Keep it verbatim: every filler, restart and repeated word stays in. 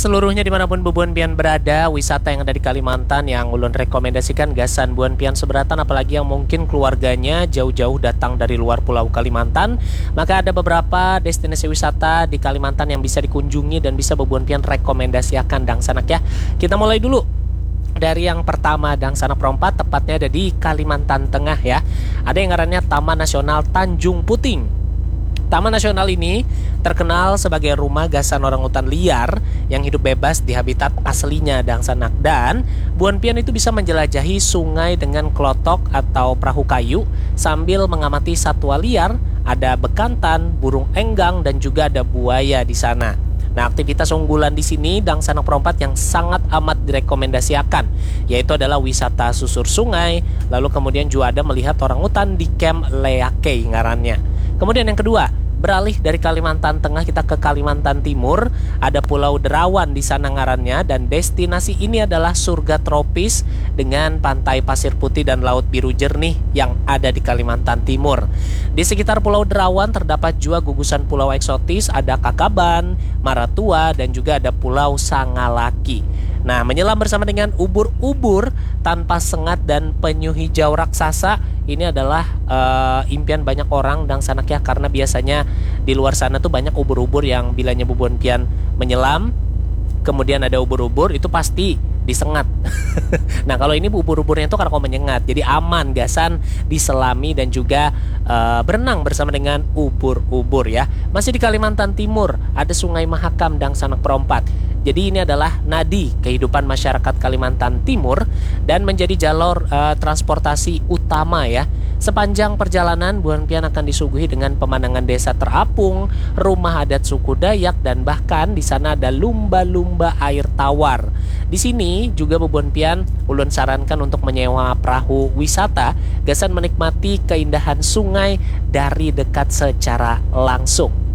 Seluruhnya dimanapun Bubuan Pian berada, wisata yang ada di Kalimantan yang ulun rekomendasikan gasan Buan Pian seberatan, apalagi yang mungkin keluarganya jauh-jauh datang dari luar pulau Kalimantan. Maka ada beberapa destinasi wisata di Kalimantan yang bisa dikunjungi dan bisa Bubuan Pian rekomendasikan dang sanak ya. Kita mulai dulu dari yang pertama dang sana perempat, tepatnya ada di Kalimantan Tengah ya. Ada yang ngarannya Taman Nasional Tanjung Puting. Taman Nasional ini terkenal sebagai rumah gasan orangutan liar yang hidup bebas di habitat aslinya dang sanak, dan Buan Pian itu bisa menjelajahi sungai dengan klotok atau perahu kayu sambil mengamati satwa liar, ada bekantan, burung enggang, dan juga ada buaya di sana. Nah, aktivitas unggulan di sini dang sanak perempat yang sangat amat direkomendasikan yaitu adalah wisata susur sungai, lalu kemudian juga ada melihat orangutan di Camp Leakei ngarannya. Kemudian yang kedua, beralih dari Kalimantan Tengah kita ke Kalimantan Timur, ada Pulau Derawan di sana ngarannya, dan destinasi ini adalah surga tropis dengan pantai pasir putih dan laut biru jernih yang ada di Kalimantan Timur. Di sekitar Pulau Derawan terdapat juga gugusan pulau eksotis, ada Kakaban, Maratua, dan juga ada Pulau Sangalaki. Nah, menyelam bersama dengan ubur-ubur tanpa sengat dan penyu hijau raksasa ini adalah uh, impian banyak orang dang sanak ya, karena biasanya di luar sana tuh banyak ubur-ubur yang bilanya Bubuan Pian menyelam, kemudian ada ubur-ubur itu pasti disengat. Nah, kalau ini ubur-uburnya itu karena kau menyengat, jadi aman gasan diselami dan juga uh, berenang bersama dengan ubur-ubur ya. Masih di Kalimantan Timur ada Sungai Mahakam dang sanak perempat. Jadi ini adalah nadi kehidupan masyarakat Kalimantan Timur dan menjadi jalur uh, transportasi utama ya. Sepanjang perjalanan Buan Pian akan disuguhi dengan pemandangan desa terapung, rumah adat suku Dayak, dan bahkan di sana ada lumba-lumba air tawar. Di sini juga Buan Pian ulun sarankan untuk menyewa perahu wisata gasan menikmati keindahan sungai dari dekat secara langsung.